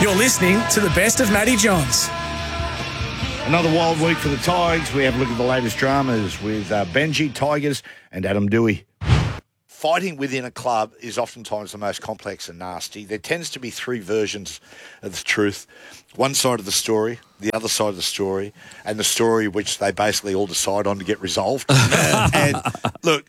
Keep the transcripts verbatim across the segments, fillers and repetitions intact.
You're listening to the best of Matty Johns. Another wild week for the Tigers. We have a look at the latest dramas with uh, Benji, Tigers and Adam Doueihi. Fighting within a club is oftentimes the most complex and nasty. There tends to be three versions of the truth. One side of the story, the other side of the story, and the story which they basically all decide on to get resolved. And look,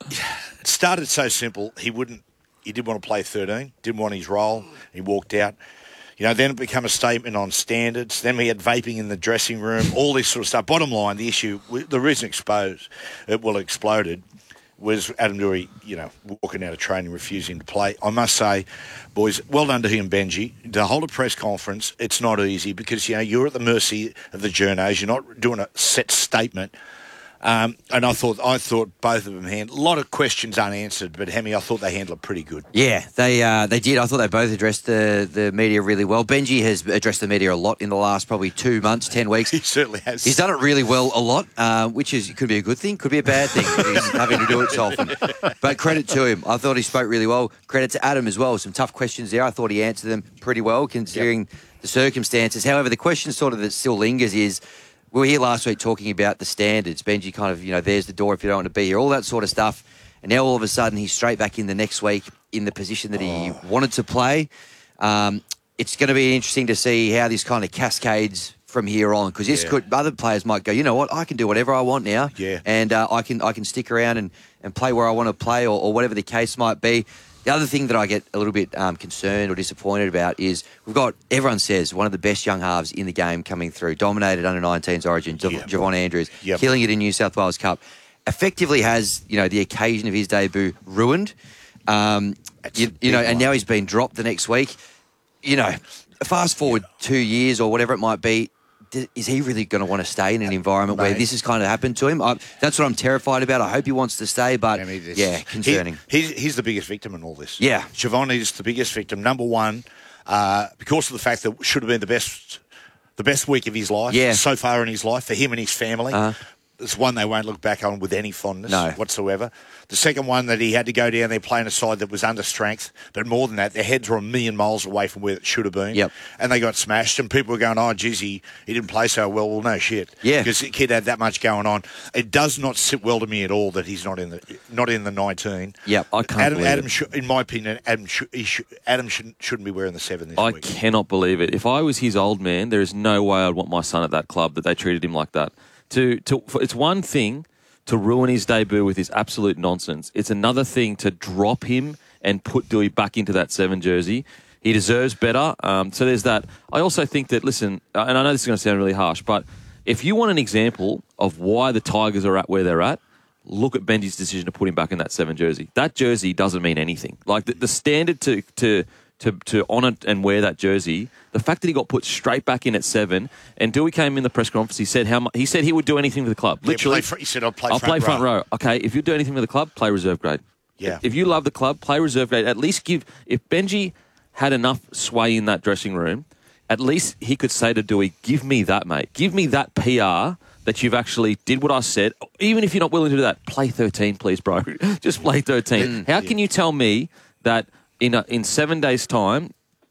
it started so simple. He wouldn't, he didn't want to play thirteen, didn't want his role. He walked out. You know, then it became a statement on standards. Then we had vaping in the dressing room, all this sort of stuff. Bottom line, the issue, the reason exposed, it well exploded, was Adam Doueihi, you know, walking out of training, refusing to play. I must say, boys, well done to him, Benji. To hold a press conference, it's not easy because, you know, you're at the mercy of the journos. You're not doing a set statement. Um, and I thought I thought both of them handled a lot of questions unanswered, but Hemi, I thought they handled it pretty good. Yeah, they uh, they did. I thought they both addressed the, the media really well. Benji has addressed the media a lot in the last probably two months, ten weeks. He certainly has. He's done it really well a lot, uh, which is could be a good thing, could be a bad thing. He's having to do it so often. But credit to him. I thought he spoke really well. Credit to Adam as well. Some tough questions there. I thought he answered them pretty well considering yep. the circumstances. However, the question sort of that still lingers is, we were here last week talking about the standards. Benji kind of, you know, there's the door if you don't want to be here, all that sort of stuff. And now all of a sudden he's straight back in the next week in the position that he oh. wanted to play. Um, it's going to be interesting to see how this kind of cascades from here on, because this yeah. could, other players might go, you know what, I can do whatever I want now, yeah. and uh, I can I can stick around and, and play where I want to play, or, or whatever the case might be. The other thing that I get a little bit um, concerned or disappointed about is we've got, everyone says, one of the best young halves in the game coming through, dominated under nineteens Origin, J- yep. Javon Andrews, yep. killing it in New South Wales Cup, effectively has, you know, the occasion of his debut ruined. Um, you, you know, and now he's been dropped the next week. You know, fast forward yeah. two years or whatever it might be, is he really going to want to stay in an environment Mate. where this has kind of happened to him? I, that's what I'm terrified about. I hope he wants to stay, but yeah, yeah concerning. He, he's, he's the biggest victim in all this. Yeah. Javon is the biggest victim. Number one, uh, because of the fact that it should have been the best the best week of his life yeah. so far in his life for him and his family. Uh-huh. It's one they won't look back on with any fondness no. whatsoever. The second one, that he had to go down there playing a side that was under strength, but more than that, their heads were a million miles away from where it should have been. Yep. And they got smashed, and people were going, oh, geez, he, he didn't play so well. Well, no shit. Yeah. Because the kid had that much going on. It does not sit well to me at all that he's not in the not in the nineteen. Yep, I can't Adam, believe Adam it. Should, in my opinion, Adam, should, he should, Adam shouldn't, shouldn't be wearing the seven this I week. I cannot believe it. If I was his old man, there is no way I'd want my son at that club that they treated him like that. To, to, for, it's one thing to ruin his debut with his absolute nonsense. It's another thing to drop him and put Doueihi back into that seven jersey. He deserves better. Um, so there's that. I also think that, listen, and I know this is going to sound really harsh, but if you want an example of why the Tigers are at where they're at, look at Benji's decision to put him back in that seven jersey. That jersey doesn't mean anything. Like the, the standard to... to to to honour and wear that jersey, the fact that he got put straight back in at seven, and Doueihi came in the press conference, he said how much, he said he would do anything for the club. Yeah, Literally, fr- he said, I'll play I'll front play front row. row. Okay, if you do anything for the club, play reserve grade. Yeah. If you love the club, play reserve grade. At least give, if Benji had enough sway in that dressing room, at least he could say to Doueihi, give me that, mate. Give me that P R that you've actually did what I said. Even if you're not willing to do that, play thirteen, please, bro. Just play thirteen. How can you tell me that in a, in seven days' time,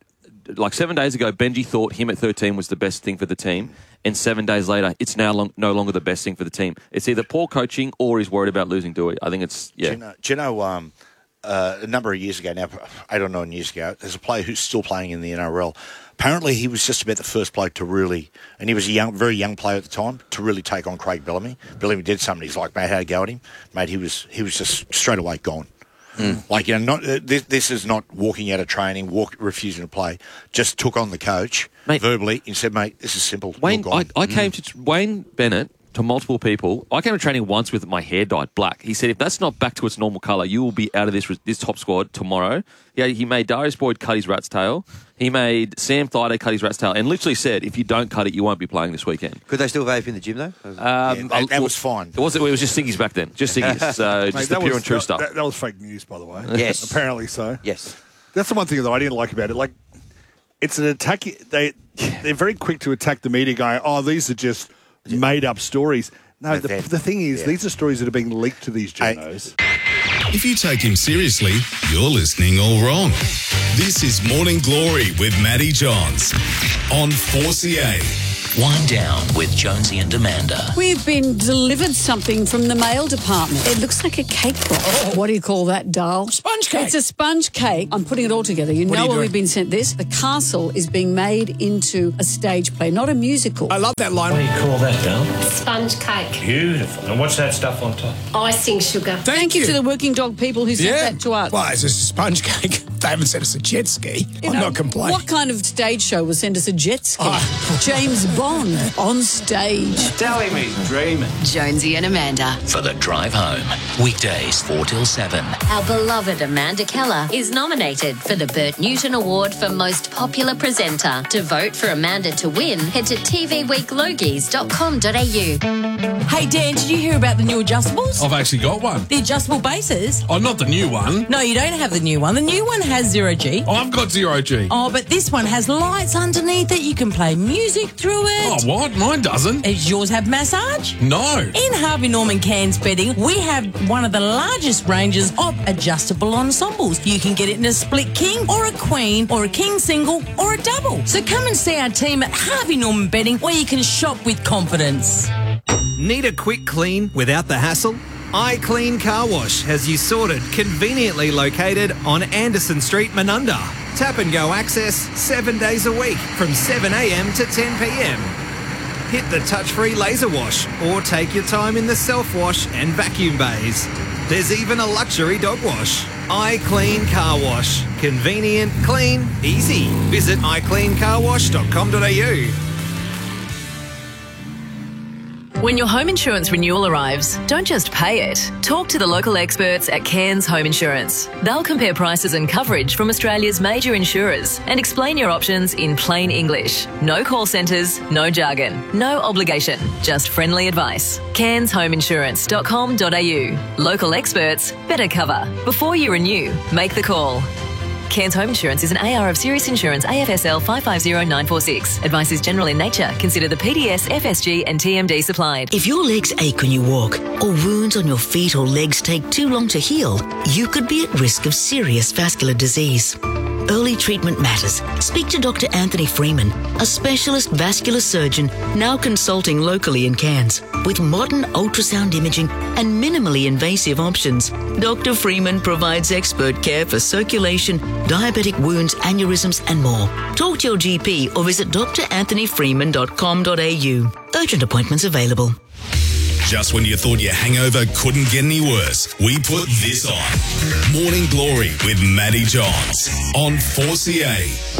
like seven days ago, Benji thought him at thirteen was the best thing for the team, and seven days later, it's now long, no longer the best thing for the team. It's either poor coaching or he's worried about losing Doueihi. I think it's, yeah. Do you know, do you know um, uh, a number of years ago now, eight or nine years ago, there's a player who's still playing in the N R L. Apparently, he was just about the first bloke to really, and he was a young, very young player at the time, to really take on Craig Bellamy. Bellamy did something. He's like, mate, how'd it go at him? Mate, he was, he was just straight away gone. Mm. Like, you know, not, uh, this, this is not walking out of training, walk, refusing to play. Just took on the coach mate, verbally and said, mate, this is simple. Wayne, I, I came mm. to Wayne Bennett, to multiple people. I came to training once with my hair dyed black. He said, if that's not back to its normal colour, you will be out of this this top squad tomorrow. Yeah, he made Darius Boyd cut his rat's tail. He made Sam Thaiday cut his rat's tail and literally said, if you don't cut it, you won't be playing this weekend. Could they still vape in the gym, though? yeah, Um, that, that well, was fine. It was, it was just ciggies back then. Just ciggies. So Mate, just the that pure was, and true that, stuff. That, that was fake news, by the way. Yes. Apparently so. Yes. That's the one thing that I didn't like about it. Like, it's an attack. They, they're very quick to attack the media going, oh, these are just made-up stories. No, the, the thing is, yeah. these are stories that are being leaked to these journos. If you take him seriously, you're listening all wrong. This is Morning Glory with Matty Johns on four C A. Wind Down with Jonesy and Amanda. We've been delivered something from the mail department. It looks like a cake box. Oh. What do you call that, Dal? Sponge cake. It's a sponge cake. I'm putting it all together. You What are know you where doing? we've been sent this? The castle is being made into a stage play, not a musical. I love that line. What do you call that, Dal? Sponge cake. Beautiful. And what's that stuff on top? Icing sugar. Thank, Thank you to the working dog people who sent Yeah. that to us. Well, it's just a sponge cake. They haven't sent us a jet ski. You I'm know, not complaining. What kind of stage show will send us a jet ski? Oh. James Bond on stage. Telling me, dreaming. Jonesy and Amanda. For the drive home. Weekdays four till seven. Our beloved Amanda Keller is nominated for the Bert Newton Award for Most Popular Presenter. To vote for Amanda to win, head to t v week logies dot com dot a u. Hey, Dan, did you hear about the new adjustables? I've actually got one. The adjustable bases? Oh, not the new one. No, you don't have the new one. The new one has zero G. Oh, I've got zero G. Oh, but this one has lights underneath it. You can play music through Oh, it. what? Mine doesn't. Does yours have massage? No. In Harvey Norman Cairns Bedding, we have one of the largest ranges of adjustable ensembles. You can get it in a split king or a queen or a king single or a double. So come and see our team at Harvey Norman Bedding where you can shop with confidence. Need a quick clean without the hassle? iClean Car Wash has you sorted, conveniently located on Anderson Street, Menunda. Tap and go access seven days a week from seven a m to ten p m. Hit the touch-free laser wash or take your time in the self-wash and vacuum bays. There's even a luxury dog wash. iClean Car Wash. Convenient, clean, easy. Visit i clean car wash dot com dot a u. When your home insurance renewal arrives, don't just pay it. Talk to the local experts at Cairns Home Insurance. They'll compare prices and coverage from Australia's major insurers and explain your options in plain English. No call centres, no jargon, no obligation, just friendly advice. cairns home insurance dot com dot a u. Local experts, better cover. Before you renew, make the call. Cairns Home Insurance is an A R of Serious Insurance A F S L five five zero nine four six. Advice is general in nature. Consider the P D S, F S G and T M D supplied. If your legs ache when you walk, or wounds on your feet or legs take too long to heal, you could be at risk of serious vascular disease. Early treatment matters. Speak to Doctor Anthony Freeman, a specialist vascular surgeon now consulting locally in Cairns. With modern ultrasound imaging and minimally invasive options, Doctor Freeman provides expert care for circulation, diabetic wounds, aneurysms and more. Talk to your G P or visit d r anthony freeman dot com dot a u. Urgent appointments available. Just when you thought your hangover couldn't get any worse, we put this on. Morning Glory with Matty Johns on four C A.